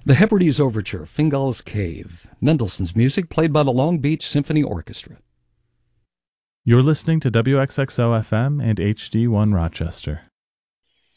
The Hebrides Overture, Fingal's Cave, Mendelssohn's music played by the Long Beach Symphony Orchestra. You're listening to WXXO FM and HD1 Rochester.